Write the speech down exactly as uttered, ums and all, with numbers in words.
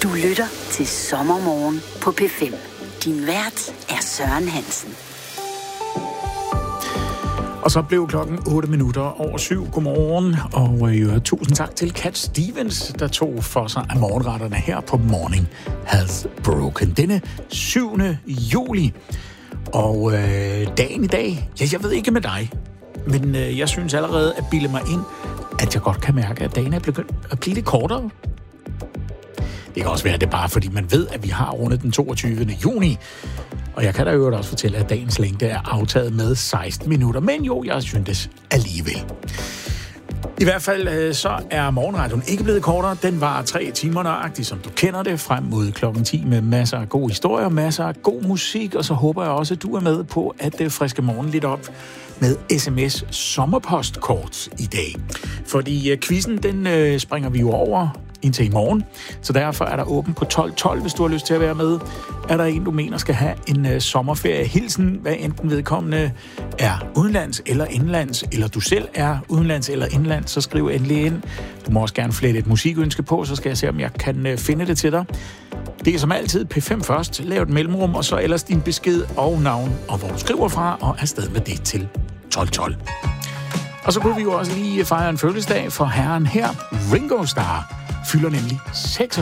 Du lytter til Sommermorgen på P fem. Din vært er Søren Hansen. Og så blev klokken otte minutter over syv. Godmorgen, og øh, tusind tak til Cat Stevens, der tog for sig af morgenretterne her på Morning Has Broken. Denne syvende juli. Og øh, dagen i dag, ja, jeg ved ikke med dig, men øh, jeg synes allerede at bilde mig ind, at jeg godt kan mærke, at dagen er begyndt at blive lidt kortere. Det kan også være, at det er bare fordi, man ved, at vi har rundet den toogtyvende juni. Og jeg kan da jo også fortælle, at dagens længde er aftaget med seksten minutter. Men jo, jeg synes det alligevel. I hvert fald så er morgenradioen ikke blevet kortere. Den var tre timer nøjagtigt, som du kender det, frem mod klokken ti med masser af gode historier, masser af god musik. Og så håber jeg også, at du er med på at friske morgen lidt op med sms sommerpostkort i dag. Fordi quizzen, den springer vi jo over indtil i morgen. Så derfor er der åben på tolv tolv, hvis du har lyst til at være med. Er der en, du mener skal have en uh, sommerferie? Hilsen, hvad enten vedkommende er udenlands eller indlands, eller du selv er udenlands eller indlands, så skriv endelig ind. Du må også gerne flette et musikønske på, så skal jeg se, om jeg kan uh, finde det til dig. Det er som altid P fem først. Lav et mellemrum, og så ellers din besked og navn, og hvor du skriver fra, og afsted med det til tolv tolv. Og så kunne vi jo også lige fejre en fødselsdag for herren her, Ringo Starr, fylder nemlig seksogfyrre.